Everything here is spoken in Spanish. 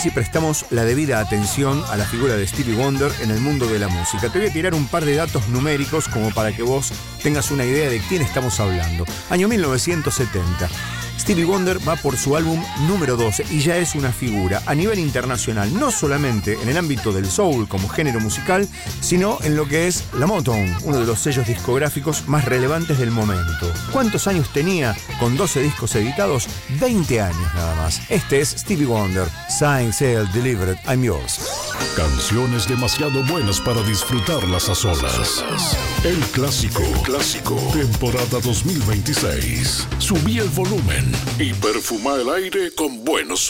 Si prestamos la debida atención a la figura de Stevie Wonder en el mundo de la música. Te voy a tirar un par de datos numéricos como para que vos tengas una idea de quién estamos hablando. Año 1970. Stevie Wonder va por su álbum número 12 y ya es una figura a nivel internacional, no solamente en el ámbito del soul como género musical, sino en lo que es la Motown, uno de los sellos discográficos más relevantes del momento. ¿Cuántos años tenía con 12 discos editados? 20 años nada más. Este es Stevie Wonder, Signed, Sealed, Delivered, I'm Yours. Canciones demasiado buenas para disfrutarlas a solas. El clásico. Temporada 2026. Subí el volumen y perfuma el aire con buenos